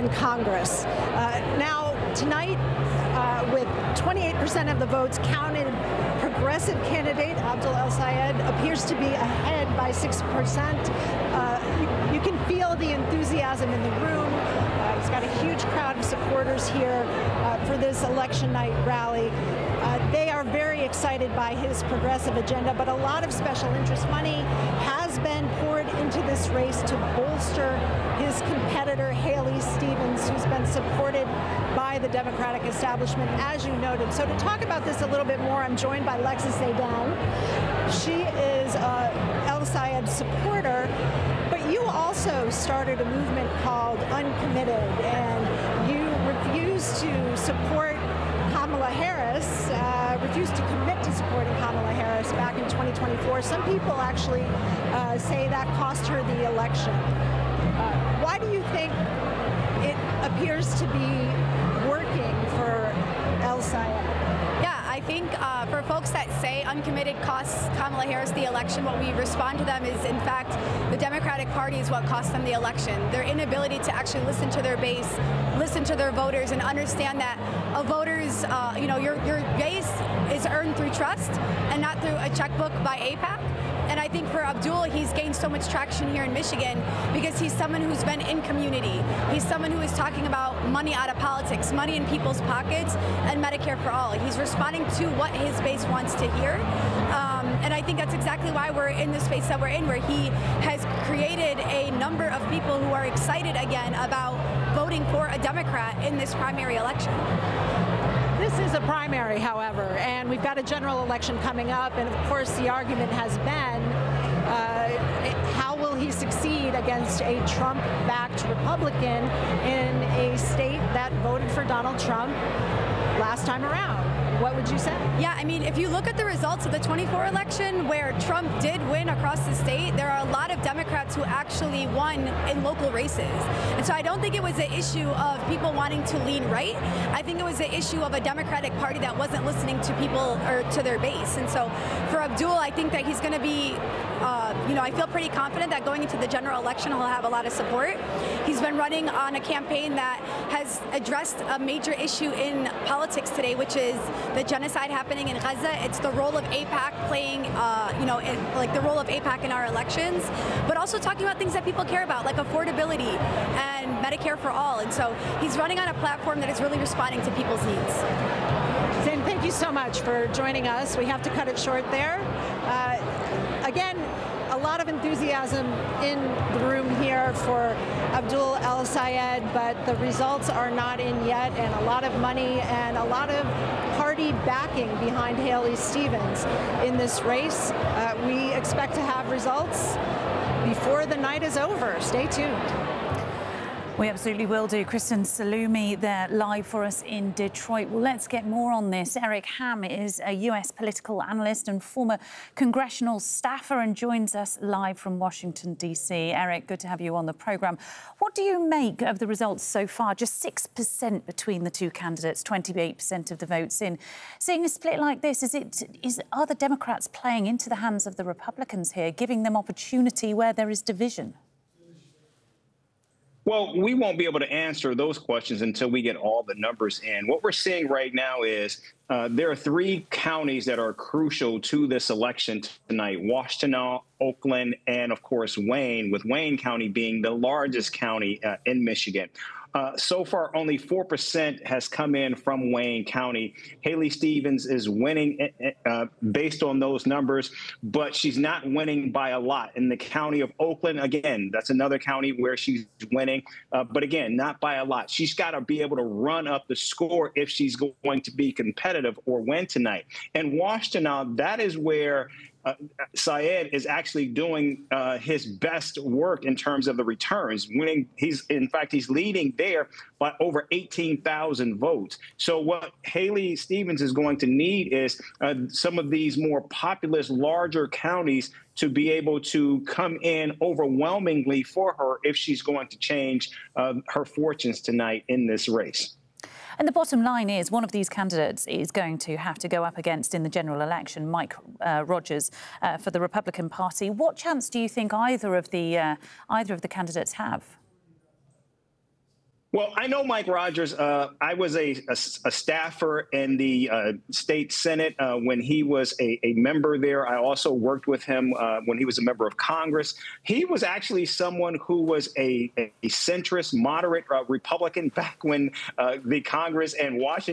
and Congress. Now, tonight, with 28% of the votes counted, progressive candidate Abdul El-Sayed appears to be ahead by 6%. You can feel the enthusiasm in the room. He's got a huge crowd of supporters here for this election night rally. They are very excited by his progressive agenda, but a lot of special interest money has been poured into this race to bolster his competitor, Haley Stevens, who's been supported by the Democratic establishment, as you noted. So to talk about this a little bit more, I'm joined by Lexis Adan. She is El-Sayed's supporter, but you also started a movement called Uncommitted, and you refused to support Kamala Harris, refused to commit to supporting Kamala Harris back in 2024. Some people actually say that cost her the election. Why do you think it appears to be working for El-Sayed? Yeah, I think for folks that say uncommitted costs Kamala Harris the election, what we respond to them is, in fact, the Democratic Party is what cost them the election. Their inability to actually listen to their base, listen to their voters, and understand that a voter's, your base is earned through trust and not through a checkbook by AIPAC. And I think for Abdul, he's gained so much traction here in Michigan because he's someone who's been in community. He's someone who is talking about money out of politics, money in people's pockets, and Medicare for all. He's responding to what his base wants to hear. And I think that's exactly why we're in the space that we're in, where he has created a number of people who are excited again about voting for a Democrat in this primary election. This is a primary, however, and we've got a general election coming up, and of course the argument has been, how will he succeed against a Trump-backed Republican in a state that voted for Donald Trump last time around? What would you say? Yeah, I mean, if you look at the results of the 24 election, where Trump did win across the state, there are a lot of Democrats who actually won in local races. And so I don't think it was an issue of people wanting to lean right. I think it was an issue of a Democratic Party that wasn't listening to people or to their base. And so for Abdul, I think that he's going to be, I feel pretty confident that going into the general election, he'll have a lot of support. He's been running on a campaign that has addressed a major issue in politics today, which is the genocide happening in Gaza. It's the role of AIPAC playing, the role of AIPAC in our elections, but also talking about things that people care about, like affordability and Medicare for all. And so he's running on a platform that is really responding to people's needs. Zain, thank you so much for joining us. We have to cut it short there. Again, a lot of enthusiasm in the room here for Abdul El-Sayed, but the results are not in yet, and a lot of money and a lot of party backing behind Haley Stevens in this race. We expect to have results before the night is over. Stay tuned. We absolutely will do. Kristen Salumi there live for us in Detroit. Well, let's get more on this. Eric Ham is a US political analyst and former congressional staffer and joins us live from Washington, D.C. Eric, good to have you on the programme. What do you make of the results so far? Just 6% between the two candidates, 28% of the votes in. Seeing a split like this, are the Democrats playing into the hands of the Republicans here, giving them opportunity where there is division? Well, we won't be able to answer those questions until we get all the numbers in. What we're seeing right now is there are three counties that are crucial to this election tonight: Washtenaw, Oakland, and, of course, Wayne, with Wayne County being the largest county in Michigan. So far, only 4% has come in from Wayne County. Haley Stevens is winning based on those numbers, but she's not winning by a lot. In the county of Oakland, again, that's another county where she's winning, but again, not by a lot. She's got to be able to run up the score if she's going to be competitive or win tonight. And Washtenaw, that is where Sayed is actually doing his best work in terms of the returns. Winning, he's leading there by over 18,000 votes. So what Haley Stevens is going to need is some of these more populous, larger counties to be able to come in overwhelmingly for her if she's going to change her fortunes tonight in this race. And the bottom line is one of these candidates is going to have to go up against in the general election, Mike Rogers, for the Republican Party. What chance do you think either of the candidates have? Well, I know Mike Rogers. I was a staffer in the state Senate when he was a member there. I also worked with him when he was a member of Congress. He was actually someone who was a centrist, moderate Republican back when the Congress and Washington